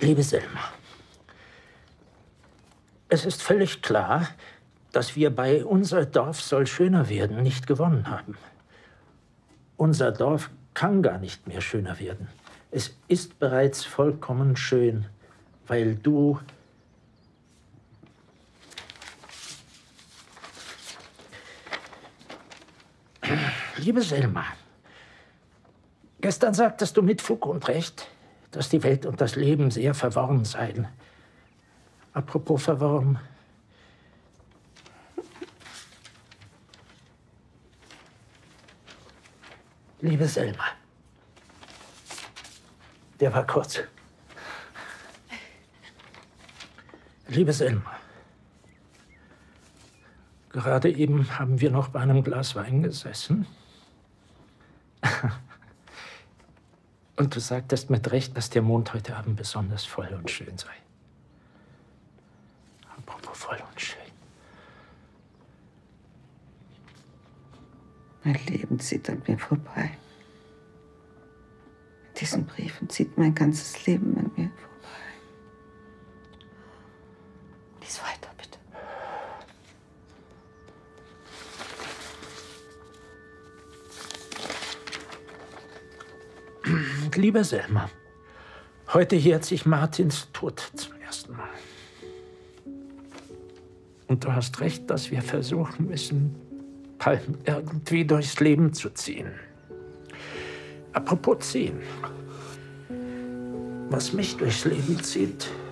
Liebe Selma, es ist völlig klar, dass wir bei Unser Dorf soll schöner werden nicht gewonnen haben. Unser Dorf kann gar nicht mehr schöner werden. Es ist bereits vollkommen schön, weil du... Liebe Selma, gestern sagtest du mit Fug und Recht, dass die Welt und das Leben sehr verworren seien. Apropos verworren. Liebe Selma, der war kurz. Liebe Selma, gerade eben haben wir noch bei einem Glas Wein gesessen. Und du sagtest mit Recht, dass der Mond heute Abend besonders voll und schön sei. Apropos voll und schön. Mein Leben zieht an mir vorbei. Mit diesen Briefen zieht mein ganzes Leben an mir vorbei. Lies weiter, bitte. Liebe Selma, heute jährt sich Martins Tod zum ersten Mal. Und du hast recht, dass wir versuchen müssen, Palm irgendwie durchs Leben zu ziehen. Apropos ziehen. Was mich durchs Leben zieht,